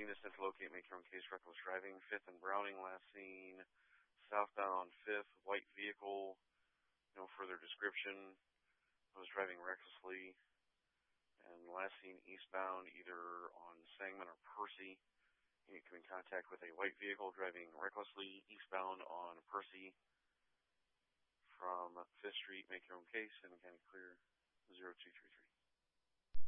is sent to locate, make your own case, reckless driving. 5th and Browning, last seen southbound on 5th, white vehicle, no further description, was driving recklessly. And last seen eastbound, either on Sangamon or Percy. You come in contact with a white vehicle driving recklessly eastbound on Percy from 5th Street. Make your own case and kind of clear 0233.